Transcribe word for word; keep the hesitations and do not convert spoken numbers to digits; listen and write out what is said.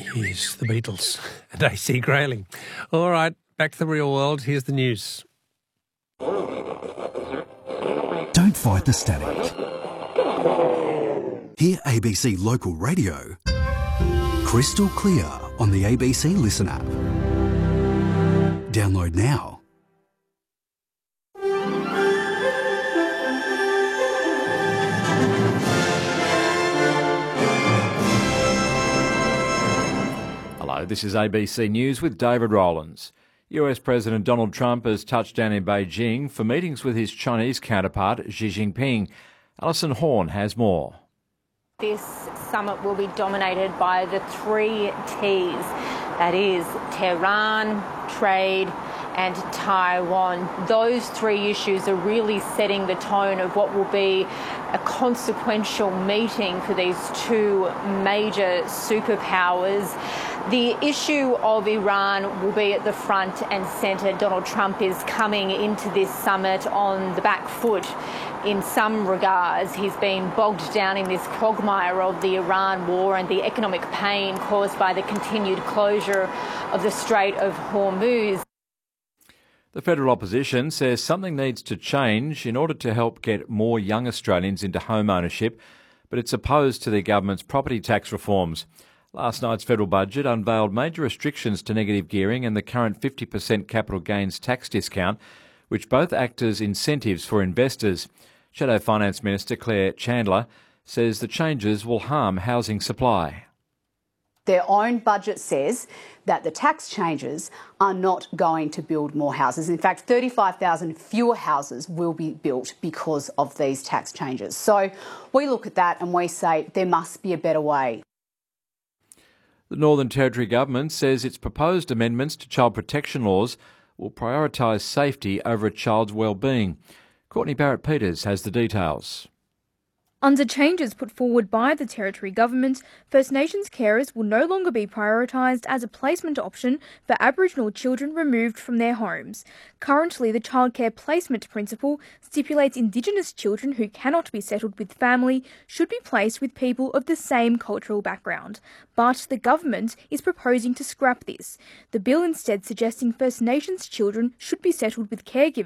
Yes, the Beatles and A C Grayling. All right, back to the real world. Here's the news. Don't fight the static. Hear A B C Local Radio crystal clear on the A B C Listen app. Download now. Hello, this is A B C News with David Rowlands. U S President Donald Trump has touched down in Beijing for meetings with his Chinese counterpart Xi Jinping. Alison Horn has more. This summit will be dominated by the three T's, that is Tehran, trade and Taiwan. Those three issues are really setting the tone of what will be a consequential meeting for these two major superpowers. The issue of Iran will be at the front and centre. Donald Trump is coming into this summit on the back foot in some regards. He's been bogged down in this quagmire of the Iran war and the economic pain caused by the continued closure of the Strait of Hormuz. The federal opposition says something needs to change in order to help get more young Australians into home ownership, but it's opposed to the government's property tax reforms. Last night's federal budget unveiled major restrictions to negative gearing and the current fifty percent capital gains tax discount, which both act as incentives for investors. Shadow Finance Minister Claire Chandler says the changes will harm housing supply. Their own budget says that the tax changes are not going to build more houses. In fact, thirty-five thousand fewer houses will be built because of these tax changes. So we look at that and we say there must be a better way. The Northern Territory Government says its proposed amendments to child protection laws will prioritise safety over a child's well-being. Courtney Barrett-Peters has the details. Under changes put forward by the Territory Government, First Nations carers will no longer be prioritised as a placement option for Aboriginal children removed from their homes. Currently, the childcare placement principle stipulates Indigenous children who cannot be settled with family should be placed with people of the same cultural background. But the government is proposing to scrap this. The bill instead suggesting First Nations children should be settled with caregivers